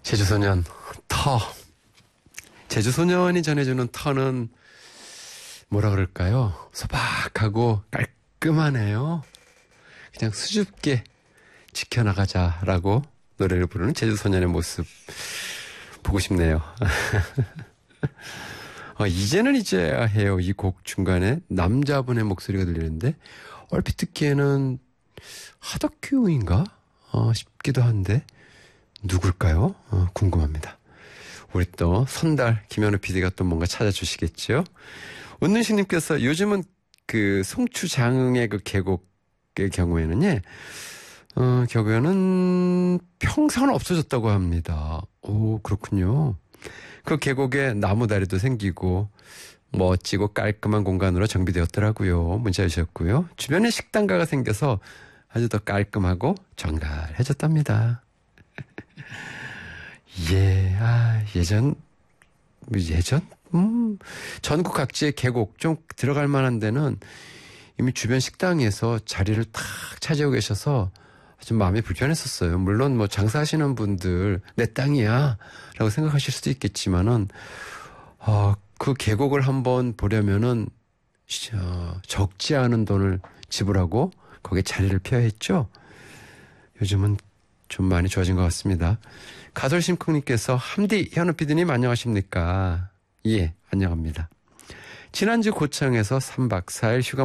제주소년 터. 제주소년이 전해주는 터는 뭐라 그럴까요? 소박하고 깔끔하네요. 그냥 수줍게 지켜나가자라고 노래를 부르는 제주소년의 모습 보고 싶네요. 이제는 이제야 해요. 이 곡 중간에 남자분의 목소리가 들리는데 얼핏 듣기에는 하덕규인가 싶기도 한데 누굴까요? 궁금합니다. 우리 또 선달 김현우 PD가 또 뭔가 찾아주시겠죠? 은는식님께서 요즘은 그 송추장흥의 그 계곡의 경우에는 결국에는 평생은 없어졌다고 합니다. 오, 그렇군요. 그 계곡에 나무다리도 생기고 멋지고 깔끔한 공간으로 정비되었더라고요. 문자 주셨고요. 주변에 식당가가 생겨서 아주 더 깔끔하고 정갈해졌답니다. 예, 예전? 전국 각지의 계곡 좀 들어갈 만한 데는 이미 주변 식당에서 자리를 탁 차지하고 계셔서 좀 마음이 불편했었어요. 물론 뭐 장사하시는 분들 내 땅이야 라고 생각하실 수도 있겠지만은 그 계곡을 한번 보려면은 적지 않은 돈을 지불하고 거기에 자리를 펴야 했죠. 요즘은 좀 많이 좋아진 것 같습니다. 가솔심쿵님께서 함디 현우 PD님 안녕하십니까? 예, 안녕합니다. 지난주 고창에서 3박 4일 휴가